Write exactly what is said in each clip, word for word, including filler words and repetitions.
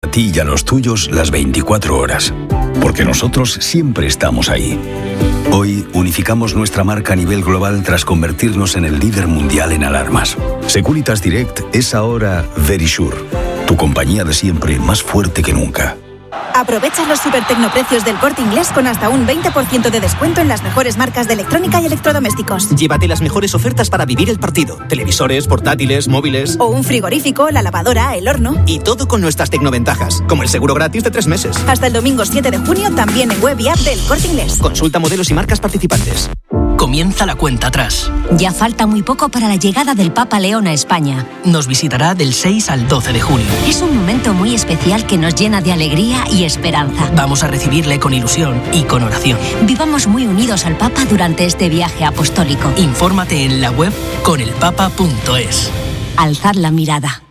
ti y a los tuyos las veinticuatro horas. Porque nosotros siempre estamos ahí. Hoy unificamos nuestra marca a nivel global tras convertirnos en el líder mundial en alarmas. Securitas Direct es ahora Verisure, tu compañía de siempre más fuerte que nunca. Aprovecha los supertecnoprecios del Corte Inglés con hasta un veinte por ciento de descuento en las mejores marcas de electrónica y electrodomésticos. Llévate las mejores ofertas para vivir el partido. Televisores, portátiles, móviles... O un frigorífico, la lavadora, el horno... Y todo con nuestras tecnoventajas, como el seguro gratis de tres meses. Hasta el domingo siete de junio, también en web y app del Corte Inglés. Consulta modelos y marcas participantes. Comienza la cuenta atrás. Ya falta muy poco para la llegada del Papa León a España. Nos visitará del seis al doce de junio. Es un momento muy especial que nos llena de alegría y esperanza. Vamos a recibirle con ilusión y con oración. Vivamos muy unidos al Papa durante este viaje apostólico. Infórmate en la web conelpapa punto es. Alzad la mirada.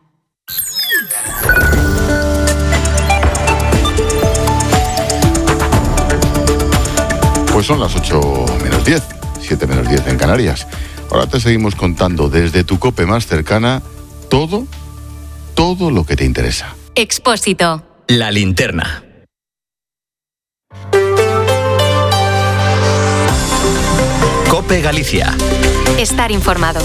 Pues son las ocho menos diez, siete menos diez en Canarias. Ahora te seguimos contando desde tu COPE más cercana todo, todo lo que te interesa. Expósito. La linterna. COPE Galicia. Estar informado.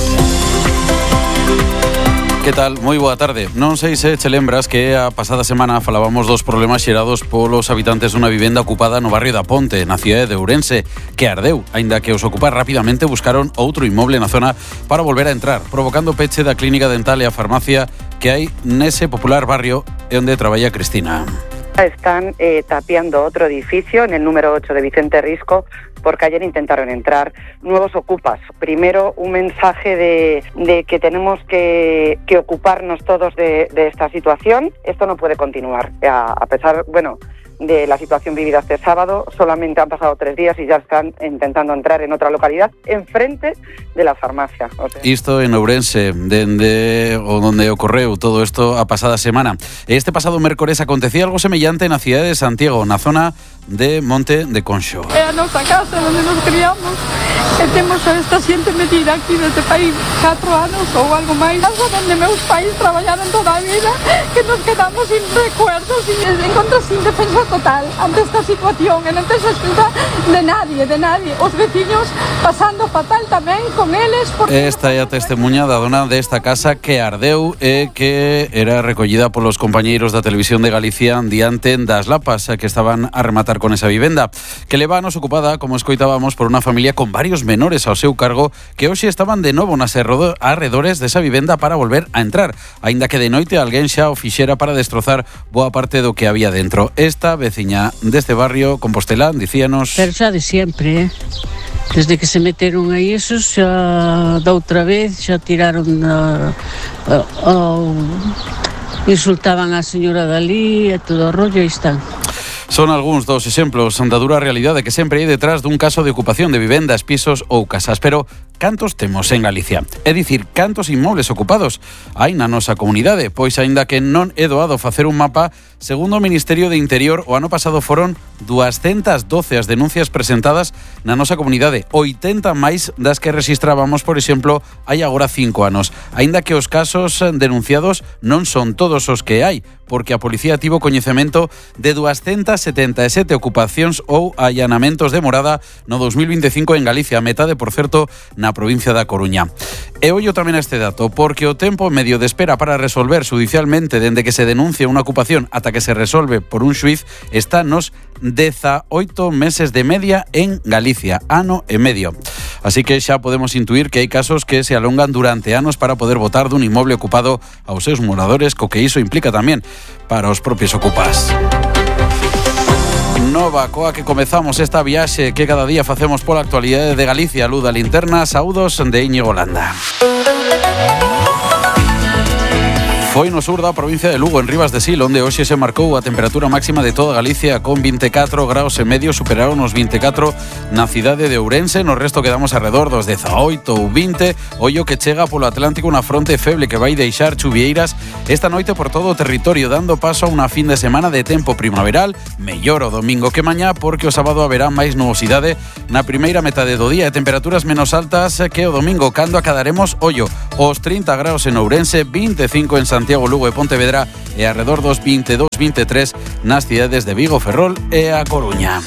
Que tal? Moi boa tarde. Non sei se che lembras que a pasada semana falábamos dos problemas xerados polos habitantes dunha vivenda ocupada no barrio da Ponte, na cidade de Ourense, que ardeu, aínda que os ocupas rapidamente buscaron outro inmoble na zona para volver a entrar, provocando peche da clínica dental e a farmacia que hai nese popular barrio onde traballa Cristina. Están eh, tapiando otro edificio en el número ocho de Vicente Risco porque ayer intentaron entrar nuevos ocupas. Primero, un mensaje de, de que tenemos que, que ocuparnos todos de, de esta situación. Esto no puede continuar. A, a pesar, bueno, de la situación vivida este sábado, solamente han pasado tres días y ya están intentando entrar en otra localidad, enfrente de la farmacia. O sea. Isto en Ourense, dende o donde ocorreu todo isto a pasada semana. Este pasado mércores acontecía algo semellante na cidade de Santiago, na zona de Monte de Conxo. É a nosa casa onde nos criamos e temos a esta xente metida aquí neste país catro anos ou algo máis. Casa onde meus pais traballaron toda a vida, que nos quedamos sin recuerdos e encontros sin defensa total ante esta situación e non tes escuta de nadie, de nadie. Os veciños pasando fatal tamén con eles. Porque... Esta é a testemunha da dona desta casa que ardeu e que era recollida polos compañeiros da Televisión de Galicia diante das lapas que estaban a rematar con esa vivenda, que levános ocupada, como escoitábamos, por unha familia con varios menores ao seu cargo que hoxe estaban de novo nas arredores desa vivenda para volver a entrar, aínda que de noite alguén xa o fixera para destrozar boa parte do que había dentro. Esta veciña deste barrio compostelán dicíanos... Pero xa de sempre, eh? Desde que se meteron aí esos, xa da outra vez, xa tiraron a, a, a, insultaban a señora Dalí e todo o rollo, aí están. Son algúns dos exemplos da dura realidade que sempre hai detrás dun caso de ocupación de vivendas, pisos ou casas, pero cantos temos en Galicia? É dicir, cantos inmobles ocupados hai na nosa comunidade? Pois aínda que non é doado facer un mapa, segundo o Ministerio de Interior, o ano pasado foron doscientas doce as denuncias presentadas na nosa comunidade, oitenta máis das que rexistrábamos, por exemplo, hai agora cinco anos. Aínda que os casos denunciados non son todos os que hai, porque a policía tivo coñecemento de doscientas setenta e sete ocupacións ou allanamentos de morada no dos mil veinticinco en Galicia, metade, por certo, na provincia da Coruña. E ollo tamén a este dato, porque o tempo medio de espera para resolver judicialmente dende que se denuncia unha ocupación ata que se resolve por un xuiz está nos dezaoito meses de media en Galicia, ano e medio. Así que xa podemos intuir que hai casos que se alongan durante anos para poder botar dun inmoble ocupado aos seus moradores, co que iso implica tamén para os propios ocupas. Nova coa que comezamos esta viaxe que cada día facemos pola actualidade de Galicia. Luda Linterna, saúdos de Íñigo Landa. Foi no sur da provincia de Lugo, en Rivas de Sil, onde hoxe se marcou a temperatura máxima de toda Galicia con vinte e catro graus e medio, superaron os vinte e catro na cidade de Ourense. No resto quedamos alrededor dos dezaoito ou vinte. Ollo que chega polo Atlántico unha fronte feble que vai deixar chuvieiras esta noite por todo o territorio, dando paso a unha fin de semana de tempo primaveral, mellor o domingo que mañá, porque o sábado haberá máis nubosidade na primeira metade do día e temperaturas menos altas que o domingo, cando acadaremos, ollo, os trinta graus en Ourense, vinte e cinco en Santiago, Santiago, Lugo e Pontevedra e arredor dos veintidós veintitrés nas cidades de Vigo, Ferrol e A Coruña.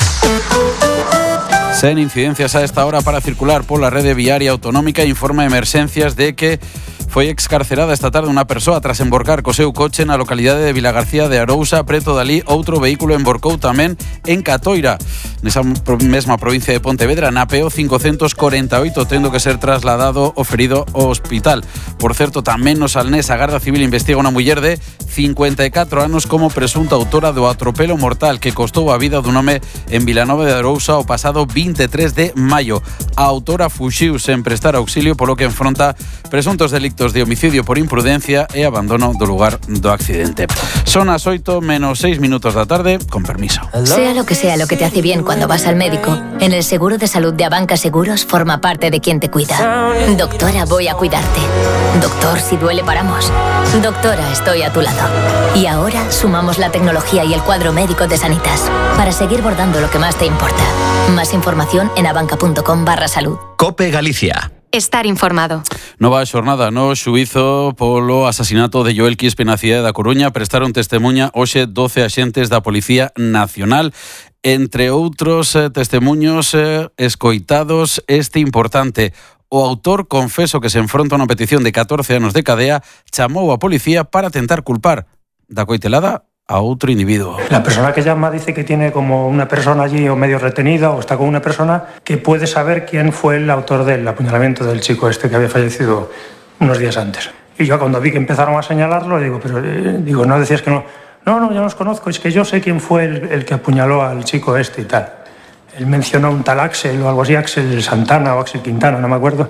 Sen incidencias a esta hora para circular pola rede viaria autonómica, informa Emerxencias de que foi excarcerada esta tarde unha persoa tras emborcar co seu coche na localidade de Vilagarcía de Arousa. Preto dali, outro vehículo emborcou tamén en Catoira, nesa mesma provincia de Pontevedra, na P O cincocentos cuarenta e oito, tendo que ser trasladado o ferido ao hospital. Por certo, tamén no Salnés, a Garda Civil investiga unha muller de cincuenta e catro anos como presunta autora do atropelo mortal que costou a vida dun home en Vilanova de Arousa o pasado veintitrés de maio. A autora fuxiu sen prestar auxilio, polo que enfronta presuntos delictos de homicidio por imprudencia e abandono do lugar do accidente. Son as oito menos seis minutos da tarde, con permiso. Sea lo que sea lo que te hace bien cuando vas al médico, en el seguro de salud de Abanca Seguros forma parte de quien te cuida. Doctora, voy a cuidarte. Doctor, si duele paramos. Doctora, estoy a tu lado. Y ahora sumamos la tecnología y el cuadro médico de Sanitas para seguir bordando lo que más te importa. Más información en abanca.com barra salud. COPE Galicia. Estar informado. Nova xornada no xuízo polo asasinato de Joel Quispe na cidade da Coruña. Prestaron testemunha hoxe doce axentes da Policía Nacional. Entre outros eh, testemuños eh, escoitados, este importante. O autor, confeso que se enfronta a unha petición de catorce anos de cadea, chamou a policía para tentar culpar da coitelada a otro individuo. La persona que llama dice que tiene como una persona allí o medio retenida o está con una persona que puede saber quién fue el autor del apuñalamiento del chico este que había fallecido unos días antes. Y yo cuando vi que empezaron a señalarlo, digo, pero eh, digo, no decías que no. No, no, yo no los conozco, es que yo sé quién fue el, el que apuñaló al chico este y tal. Él mencionó un tal Axel o algo así, Axel Santana o Axel Quintana, no me acuerdo.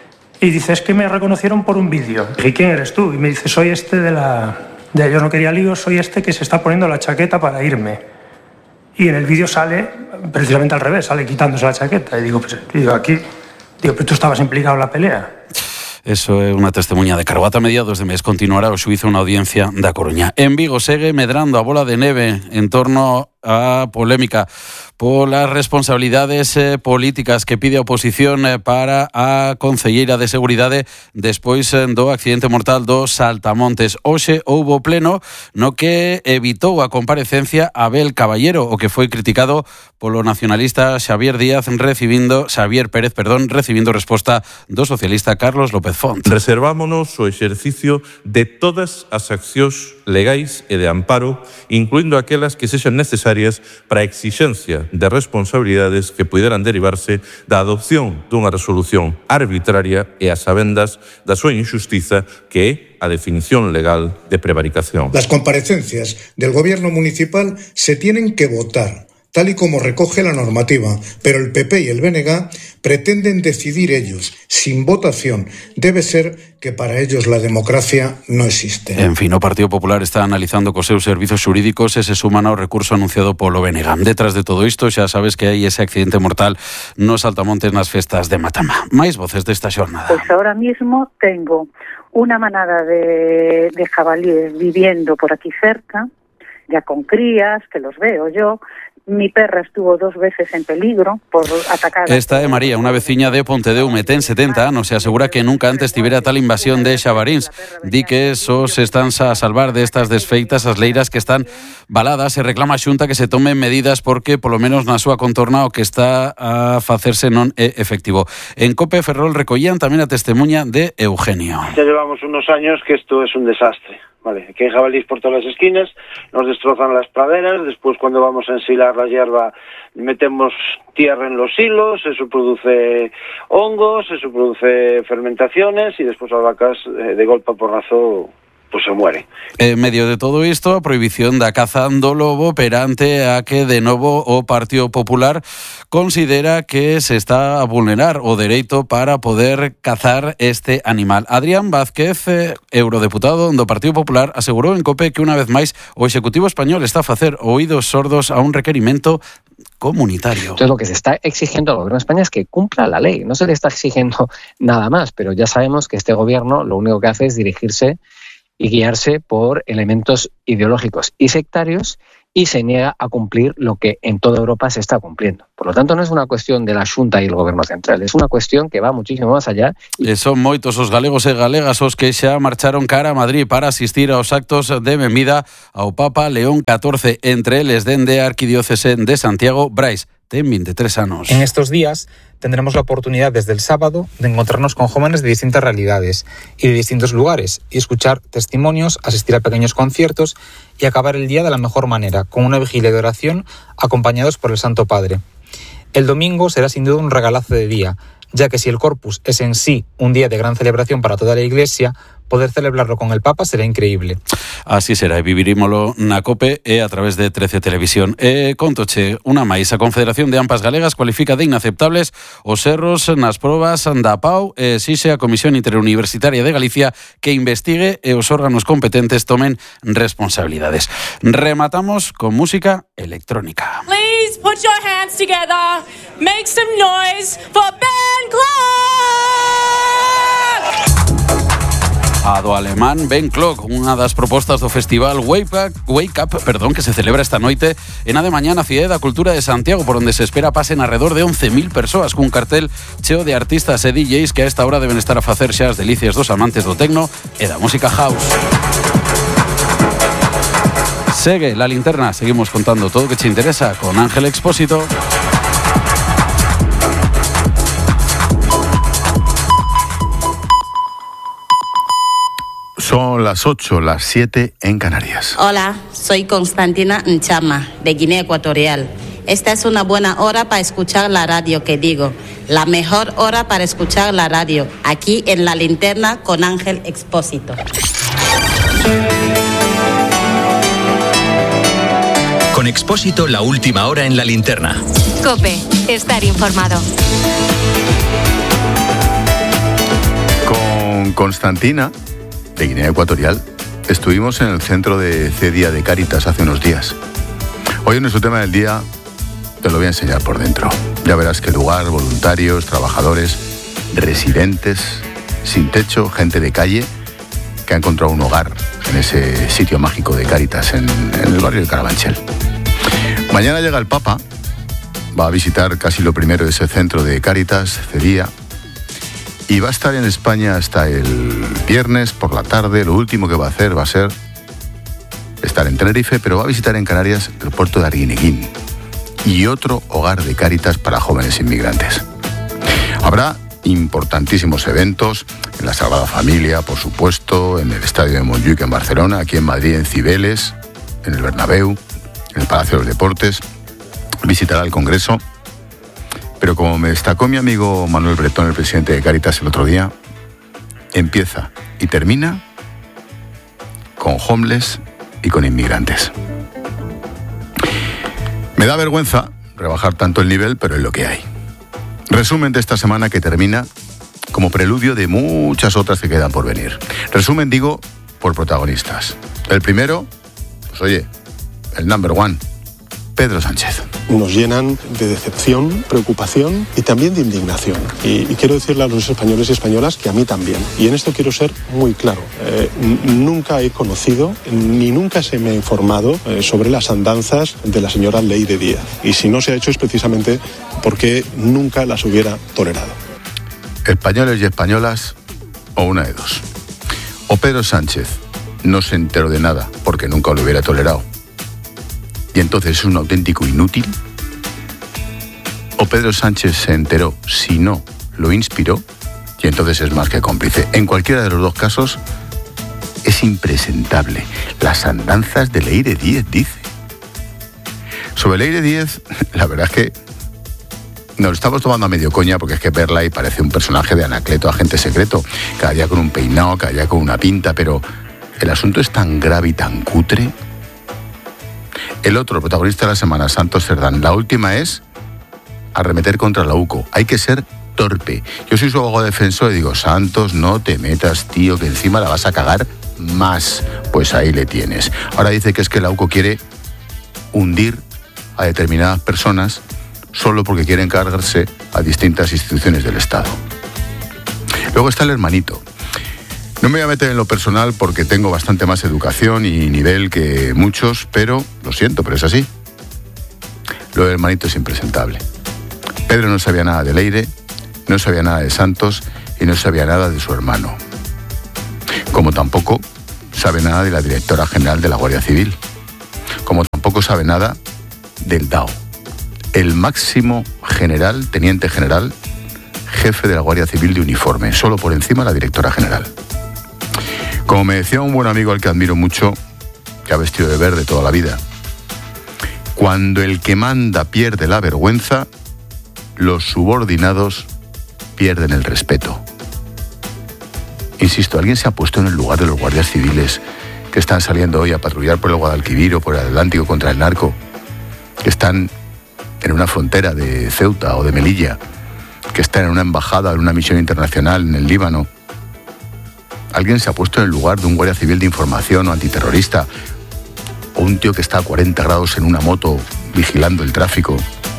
Y dice, es que me reconocieron por un vídeo. ¿Y quién eres tú? Y me dice, soy este de la... De yo no quería líos, soy este que se está poniendo la chaqueta para irme. Y en el vídeo sale precisamente al revés, sale quitándose la chaqueta. Y digo, pues digo, aquí, digo, pero tú estabas implicado en la pelea. Eso é unha testemunha de cargo. Ata mediados de mes continuará o xuízo na audiencia da Coruña. En Vigo segue medrando a bola de neve en torno a polémica polas responsabilidades eh, políticas que pide a oposición eh, para a concelleira de Seguridade despois eh, do accidente mortal dos Saltamontes. Hoxe houbo pleno no que evitou a comparecencia Abel Caballero, o que foi criticado polo nacionalista Xavier Díaz recibindo Xavier Pérez, perdón, recibindo resposta do socialista Carlos López Font. Reservámonos o exercicio de todas as accións legais e de amparo, incluindo aquelas que sexan necesarias para a exixencia de responsabilidades que puderan derivarse da adopción dunha resolución arbitraria e a sabendas da súa injustiza, que é a definición legal de prevaricación. Las comparecencias del gobierno municipal se tienen que votar, tal y como recoge la normativa, pero el P P y el B N G pretenden decidir ellos, sin votación. Debe ser que para ellos la democracia no existe. En fin, o Partido Popular está analizando cos seus servizos xurídicos e se suman ao recurso anunciado polo B N G. Detrás de todo isto, xa sabes que hai ese accidente mortal nos Saltamontes nas festas de Matama. Máis voces desta xornada. Pues ahora mismo tengo una manada de, de jabalíes viviendo por aquí cerca, ya con crías, que los veo yo. Mi perra estuvo dos veces en peligro por atacar... Esta é María, unha veciña de Pontedeume, ten setenta anos e asegura que nunca antes tivera tal invasión de xabaríns. Di que esos están a salvar de estas desfeitas as leiras que están baladas e reclama a Xunta que se tomen medidas porque, polo menos na súa contorna, o que está a facerse non é efectivo. En Cope Ferrol recollían tamén a testemunha de Eugenio. Ya llevamos unos años que esto es un desastre. Vale, que hay jabalíes por todas las esquinas, nos destrozan las praderas, después cuando vamos a ensilar la hierba metemos tierra en los hilos, eso produce hongos, eso produce fermentaciones y después las vacas eh, de golpe a porrazo pues se muere. En medio de todo isto, a prohibición da caza do lobo perante a que de novo o Partido Popular considera que se está a vulnerar o dereito para poder cazar este animal. Adrián Vázquez, eh, eurodeputado do Partido Popular, asegurou en COPE que unha vez máis o Executivo español está a facer oídos sordos a un requerimento comunitario. Entonces lo que se está exigiendo al gobierno de España es que cumpla la ley, no se le está exigiendo nada más, pero ya sabemos que este gobierno lo único que hace es dirigirse y guiarse por elementos ideológicos y sectarios, y se niega a cumplir lo que en toda Europa se está cumpliendo. Por lo tanto, no es una cuestión de la Xunta y el Gobierno central, es una cuestión que va muchísimo más allá. E son moitos os galegos e galegas os que xa marcharon cara a Madrid para asistir aos actos de benvida ao Papa León catorce, entre eles dende a Arquidiócese de Santiago. Brais ten veintitrés anos. En estos días tendremos la oportunidad desde el sábado de encontrarnos con jóvenes de distintas realidades y de distintos lugares y escuchar testimonios, asistir a pequeños conciertos y acabar el día de la mejor manera, con una vigilia de oración acompañados por el Santo Padre. El domingo será sin duda un regalazo de día, ya que si el Corpus es en sí un día de gran celebración para toda la Iglesia, poder celebrarlo con el Papa será increíble. Así será, e vivirímolo na COPE e a través de trece Televisión. E contoche unha máis, a Confederación de Ampas Galegas cualifica de inaceptables os erros nas probas da P A U e exixe a Comisión Interuniversitaria de Galicia que investigue e os órganos competentes tomen responsabilidades. Rematamos con música electrónica. Please put your hands together, make some noise for Ben Clark! A do alemán Ben Clock, unha das propostas do festival Wake Up, Wake Up perdón, que se celebra esta noite en a de mañá na Cidade da Cultura de Santiago, por onde se espera pasen alrededor de once mil persoas, cun cartel cheo de artistas e D Js que a esta hora deben estar a facer xa as delicias dos amantes do tecno e da música house. Segue La Linterna, seguimos contando todo o que te interesa con Ángel Expósito. Son las ocho, las siete en Canarias. Hola, soy Constantina Nchama, de Guinea Ecuatorial. Esta es una buena hora para escuchar la radio, que digo, la mejor hora para escuchar la radio, aquí en La Linterna con Ángel Expósito. Con Expósito, la última hora en La Linterna. COPE, estar informado. Con Constantina, de Guinea Ecuatorial, estuvimos en el centro de Cedia de Cáritas hace unos días. Hoy en nuestro tema del día te lo voy a enseñar por dentro. Ya verás qué lugar, voluntarios, trabajadores, residentes, sin techo, gente de calle que ha encontrado un hogar en ese sitio mágico de Cáritas en, en el barrio de Carabanchel. Mañana llega el Papa, va a visitar casi lo primero de ese centro de Cáritas, Cedia, y va a estar en España hasta el viernes por la tarde. Lo último que va a hacer va a ser estar en Tenerife, pero va a visitar en Canarias el puerto de Arguineguín y otro hogar de Cáritas para jóvenes inmigrantes. Habrá importantísimos eventos en la Sagrada Familia, por supuesto, en el Estadio de Montjuic en Barcelona, aquí en Madrid en Cibeles, en el Bernabéu, en el Palacio de los Deportes. Visitará el Congreso. Pero como me destacó mi amigo Manuel Bretón, el presidente de Cáritas, el otro día, empieza y termina con homeless y con inmigrantes. Me da vergüenza rebajar tanto el nivel, pero es lo que hay. Resumen de esta semana que termina como preludio de muchas otras que quedan por venir. Resumen, digo, por protagonistas. El primero, pues oye, el number one, Pedro Sánchez. Nos llenan de decepción, preocupación y también de indignación. Y, y quiero decirle a los españoles y españolas que a mí también. Y en esto quiero ser muy claro. Eh, nunca he conocido ni nunca se me ha informado eh, sobre las andanzas de la señora Leire Díaz. Y si no se ha hecho es precisamente porque nunca las hubiera tolerado. Españoles y españolas, o una de dos. O Pedro Sánchez no se enteró de nada porque nunca lo hubiera tolerado, y entonces es un auténtico inútil, o Pedro Sánchez se enteró, si no, lo inspiró, y entonces es más que cómplice. En cualquiera de los dos casos, es impresentable. Las andanzas de Leire Díez, dice. Sobre Leire Díez, la verdad es que nos lo estamos tomando a medio coña, porque es que verla y parece un personaje de Anacleto, agente secreto, cada día con un peinado, cada día con una pinta, pero el asunto es tan grave y tan cutre. El otro protagonista de la semana, Santos Cerdán, la última es arremeter contra la U C O. Hay que ser torpe. Yo soy su abogado defensor y digo, Santos, no te metas, tío, que encima la vas a cagar más. Pues ahí le tienes. Ahora dice que es que la U C O quiere hundir a determinadas personas solo porque quiere encargarse a distintas instituciones del Estado. Luego está el hermanito, No me voy a meter en lo personal porque tengo bastante más educación y nivel que muchos, pero lo siento, pero es así. Lo del hermanito es impresentable. Pedro no sabía nada de Leire, no sabía nada de Santos y no sabía nada de su hermano. Como tampoco sabe nada de la directora general de la Guardia Civil. Como tampoco sabe nada del D A O, el máximo general, teniente general, jefe de la Guardia Civil de uniforme, solo por encima de la directora general. Como me decía un buen amigo al que admiro mucho, que ha vestido de verde toda la vida, cuando el que manda pierde la vergüenza, los subordinados pierden el respeto. Insisto, ¿alguien se ha puesto en el lugar de los guardias civiles que están saliendo hoy a patrullar por el Guadalquivir o por el Atlántico contra el narco, que están en una frontera de Ceuta o de Melilla, que están en una embajada, en una misión internacional en el Líbano? ¿Alguien se ha puesto en el lugar de un guardia civil de información o antiterrorista, o un tío que está a cuarenta grados en una moto vigilando el tráfico?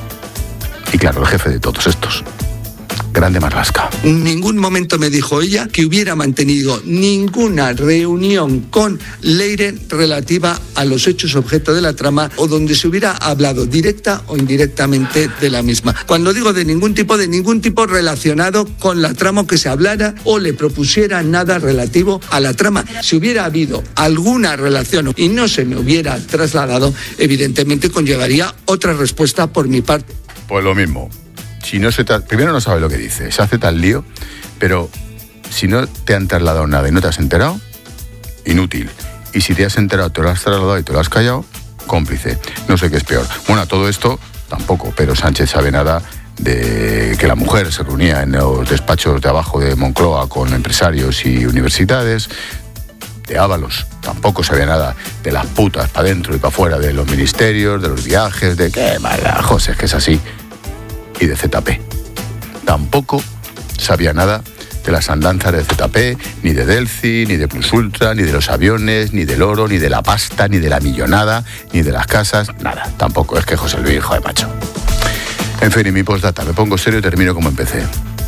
Y claro, el jefe de todos estos, Grande Marlaska. En ningún momento me dijo ella que hubiera mantenido ninguna reunión con Leire relativa a los hechos objeto de la trama o donde se hubiera hablado directa o indirectamente de la misma. Cuando digo de ningún tipo, de ningún tipo relacionado con la trama, que se hablara o le propusiera nada relativo a la trama. Si hubiera habido alguna relación y no se me hubiera trasladado, evidentemente conllevaría otra respuesta por mi parte. Pues lo mismo. Si no se tra- Primero no sabe lo que dice, se hace tal lío, pero si no te han trasladado nada y no te has enterado, inútil. Y si te has enterado, te lo has trasladado y te lo has callado, cómplice. No sé qué es peor. Bueno, todo esto tampoco, pero Sánchez sabe nada de que la mujer se reunía en los despachos de abajo de Moncloa con empresarios y universidades. De Ábalos tampoco sabía nada de las putas para adentro y para afuera de los ministerios, de los viajes, de qué mala, José, es que es así. Y de Z P. Tampoco sabía nada de las andanzas de Z P, ni de Delci, ni de Plus Ultra, ni de los aviones, ni del oro, ni de la pasta, ni de la millonada, ni de las casas, nada. Tampoco, es que José Luis, joder, macho. En fin, y mi postdata, me pongo serio y termino como empecé.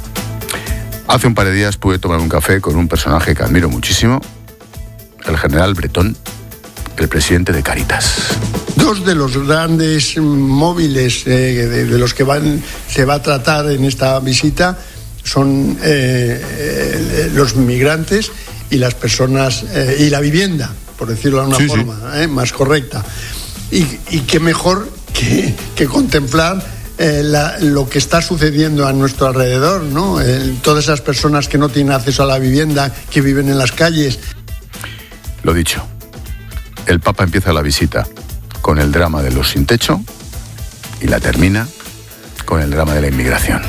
Hace un par de días pude tomar un café con un personaje que admiro muchísimo, el general Bretón, el presidente de Cáritas. Dos de los grandes móviles eh, de, de los que van, se va a tratar en esta visita son eh, eh, los migrantes y las personas eh, y la vivienda, por decirlo de una sí, forma sí. Eh, más correcta. Y, y qué mejor que, que contemplar eh, la, lo que está sucediendo a nuestro alrededor, ¿no? Eh, todas esas personas que no tienen acceso a la vivienda, que viven en las calles. Lo dicho, el Papa empieza la visita con el drama de los sin techo y la termina con el drama de la inmigración.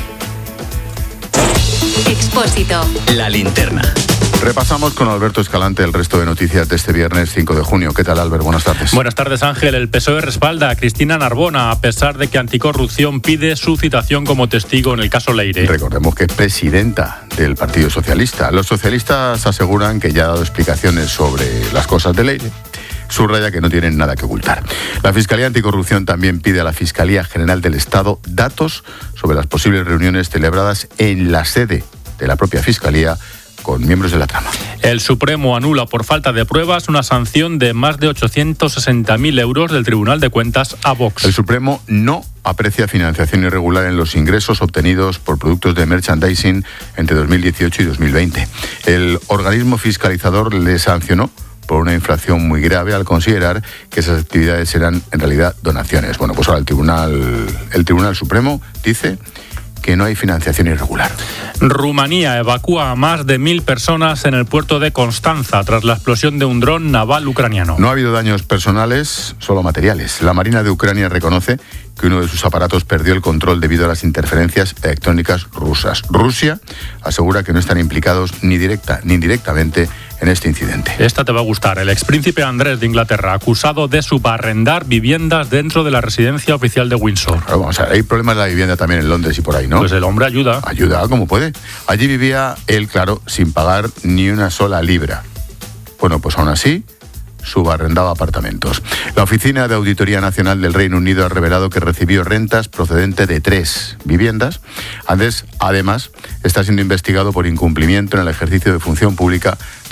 Expósito. La linterna. Repasamos con Alberto Escalante el resto de noticias de este viernes cinco de junio. ¿Qué tal, Albert? Buenas tardes. Buenas tardes, Ángel. El P S O E respalda a Cristina Narbona, a pesar de que Anticorrupción pide su citación como testigo en el caso Leire. Recordemos que es presidenta del Partido Socialista. Los socialistas aseguran que ya ha dado explicaciones sobre las cosas de Leire. Subraya que no tienen nada que ocultar. La Fiscalía Anticorrupción también pide a la Fiscalía General del Estado datos sobre las posibles reuniones celebradas en la sede de la propia Fiscalía con miembros de la trama. El Supremo anula por falta de pruebas una sanción de más de ochocientos sesenta mil euros del Tribunal de Cuentas a Vox. El Supremo no aprecia financiación irregular en los ingresos obtenidos por productos de merchandising entre dos mil dieciocho y dos mil veinte. El organismo fiscalizador le sancionó por una infracción muy grave al considerar que esas actividades eran en realidad donaciones. Bueno, pues ahora el Tribunal, el Tribunal Supremo dice que no hay financiación irregular. Rumanía evacúa a más de mil personas en el puerto de Constanza tras la explosión de un dron naval ucraniano. No ha habido daños personales, solo materiales. La Marina de Ucrania reconoce que uno de sus aparatos perdió el control debido a las interferencias electrónicas rusas. Rusia asegura que no están implicados ni directa ni indirectamente en este incidente. Esta te va a gustar. El expríncipe Andrés de Inglaterra, acusado de subarrendar viviendas dentro de la residencia oficial de Windsor. Claro, vamos a ver, hay problemas de la vivienda también en Londres y por ahí, ¿no? Pues el hombre ayuda. Ayuda como puede. Allí vivía él, claro, sin pagar ni una sola libra. Bueno, pues aún así subarrendaba apartamentos. La Oficina de Auditoría Nacional del Reino Unido ha revelado que recibió rentas procedentes de tres viviendas. Andrés, además, está siendo investigado por incumplimiento en el ejercicio de función pública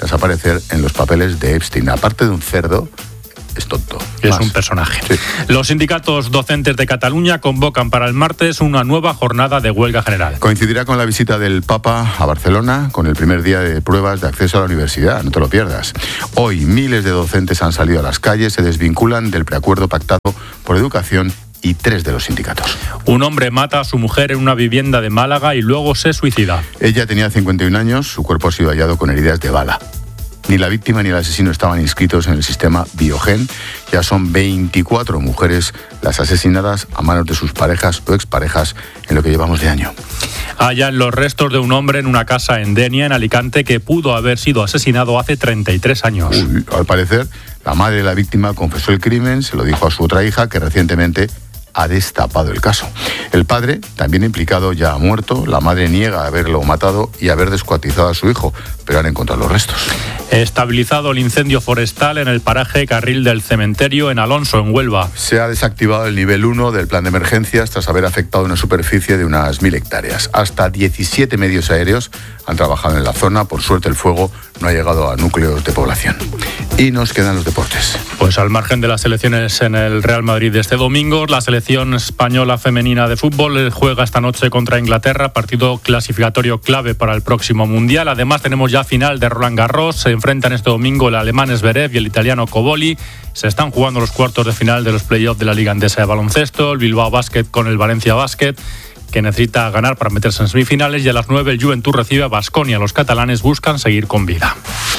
tras aparecer en los papeles de Epstein. Aparte de un cerdo, es tonto. Es Más. un personaje. Sí. Los sindicatos docentes de Cataluña convocan para el martes una nueva jornada de huelga general. Coincidirá con la visita del Papa a Barcelona, con el primer día de pruebas de acceso a la universidad, no te lo pierdas. Hoy miles de docentes han salido a las calles, se desvinculan del preacuerdo pactado por educación y tres de los sindicatos. Un hombre mata a su mujer en una vivienda de Málaga y luego se suicida. Ella tenía cincuenta y un años, su cuerpo ha sido hallado con heridas de bala. Ni la víctima ni el asesino estaban inscritos en el sistema Biogen. Ya son veinticuatro mujeres las asesinadas a manos de sus parejas o exparejas en lo que llevamos de año. Hallan los restos de un hombre en una casa en Denia, en Alicante, que pudo haber sido asesinado hace treinta y tres años. Uy, al parecer, la madre de la víctima confesó el crimen, se lo dijo a su otra hija, que recientemente ha destapado el caso. El padre, también implicado, ya ha muerto. La madre niega haberlo matado y haber descuartizado a su hijo, pero han encontrado los restos. Estabilizado el incendio forestal en el paraje Carril del Cementerio en Alonso, en Huelva. Se ha desactivado el nivel uno del plan de emergencias tras haber afectado una superficie de unas mil hectáreas. Hasta diecisiete medios aéreos han trabajado en la zona. Por suerte, el fuego no ha llegado a núcleos de población. Y nos quedan los deportes. Pues al margen de las elecciones en el Real Madrid de este domingo, la selección española femenina de fútbol juega esta noche contra Inglaterra, partido clasificatorio clave para el próximo Mundial. Además, tenemos ya final de Roland Garros. Se enfrentan este domingo el alemán Zverev y el italiano Cobolli. Se están jugando los cuartos de final de los playoffs de la Liga Endesa de Baloncesto. El Bilbao Basket con el Valencia Basket, que necesita ganar para meterse en semifinales. Y a las nueve el Juventud recibe a Baskonia. Los catalanes buscan seguir con vida.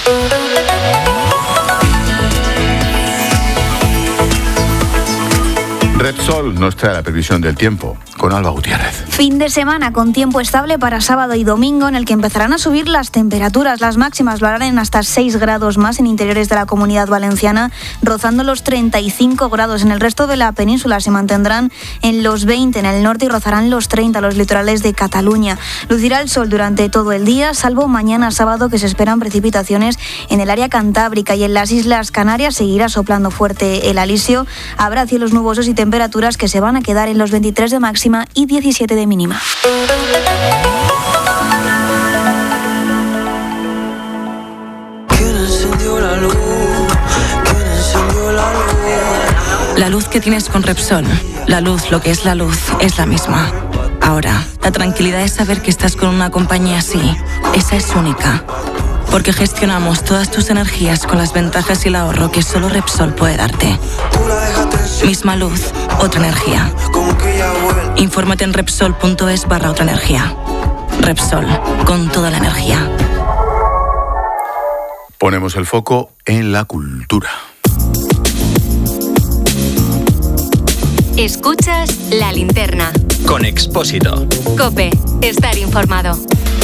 Repsol nos trae la previsión del tiempo con Alba Gutiérrez. Fin de semana con tiempo estable para sábado y domingo, en el que empezarán a subir las temperaturas. Las máximas lo harán en hasta seis grados más en interiores de la Comunidad Valenciana, rozando los treinta y cinco grados. En el resto de la península se mantendrán en los veinte en el norte y rozarán los treinta los litorales de Cataluña. Lucirá el sol durante todo el día, salvo mañana sábado, que se esperan precipitaciones en el área cantábrica, y en las Islas Canarias seguirá soplando fuerte el alisio. Habrá cielos nubosos y temperaturas que se van a quedar en los veintitrés de máxima y diecisiete de mínima. La luz que tienes con Repsol, la luz, lo que es la luz, es la misma. Ahora, la tranquilidad de saber que estás con una compañía así, esa es única. Porque gestionamos todas tus energías con las ventajas y el ahorro que solo Repsol puede darte. Misma luz, otra energía. Infórmate en Repsol.es barra otra energía. Repsol, con toda la energía. Ponemos el foco en la cultura. Escuchas La Linterna. Con Expósito. COPE, estar informado.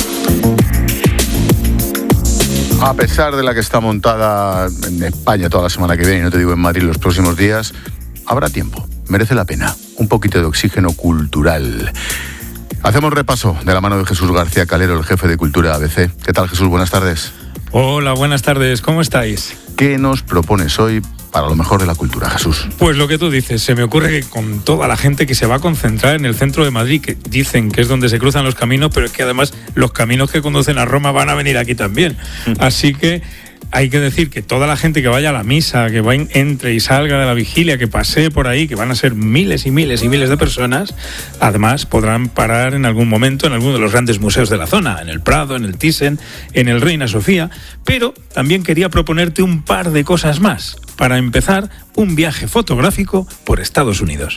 A pesar de la que está montada en España toda la semana que viene, y no te digo en Madrid los próximos días, habrá tiempo. Merece la pena. Un poquito de oxígeno cultural. Hacemos repaso de la mano de Jesús García Calero, el jefe de Cultura A B C. ¿Qué tal, Jesús? Buenas tardes. Hola, buenas tardes. ¿Cómo estáis? ¿Qué nos propones hoy para lo mejor de la cultura, Jesús? Pues lo que tú dices, se me ocurre que con toda la gente que se va a concentrar en el centro de Madrid, que dicen que es donde se cruzan los caminos, pero es que además los caminos que conducen a Roma van a venir aquí también. Así que hay que decir que toda la gente que vaya a la misa, que va, entre y salga de la vigilia, que pasee por ahí, que van a ser miles y miles y miles de personas, además podrán parar en algún momento en alguno de los grandes museos de la zona, en el Prado, en el Thyssen, en el Reina Sofía, pero también quería proponerte un par de cosas más. Para empezar, un viaje fotográfico por Estados Unidos.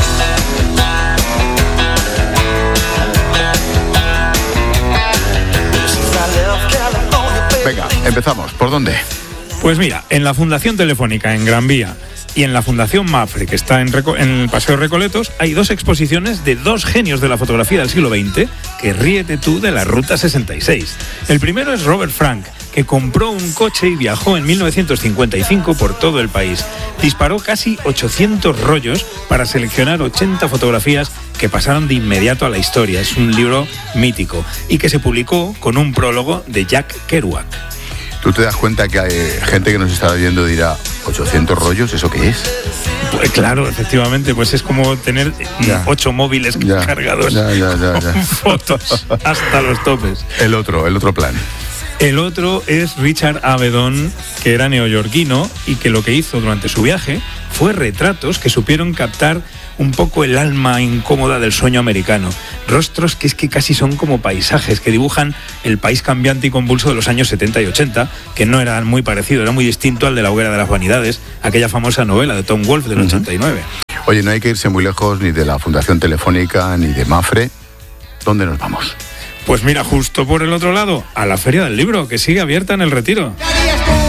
Venga, empezamos. ¿Por dónde? Pues mira, en la Fundación Telefónica, en Gran Vía, y en la Fundación Mapfre, que está en, Reco- en el Paseo Recoletos, hay dos exposiciones de dos genios de la fotografía del siglo veinte, que ríete tú de la Ruta sesenta y seis. El primero es Robert Frank, que compró un coche y viajó en mil novecientos cincuenta y cinco por todo el país. Disparó casi ochocientos rollos para seleccionar ochenta fotografías que pasaron de inmediato a la historia. Es un libro mítico y que se publicó con un prólogo de Jack Kerouac. ¿Tú te das cuenta que hay gente que nos está viendo y dirá, ochocientos rollos, ¿eso qué es? Pues claro, efectivamente, pues es como tener ya. ocho móviles ya. cargados ya, ya, ya, ya. con fotos hasta los topes. El otro, el otro plan. El otro es Richard Avedon, que era neoyorquino y que lo que hizo durante su viaje fue retratos que supieron captar un poco el alma incómoda del sueño americano. Rostros que es que casi son como paisajes, que dibujan el país cambiante y convulso de los años setenta y ochenta, que no era muy parecido, era muy distinto al de La hoguera de las vanidades, aquella famosa novela de Tom Wolfe del uh-huh. ochenta y nueve. Oye, no hay que irse muy lejos ni de la Fundación Telefónica ni de Mafre. ¿Dónde nos vamos? Pues mira, justo por el otro lado, a la Feria del Libro, que sigue abierta en El Retiro.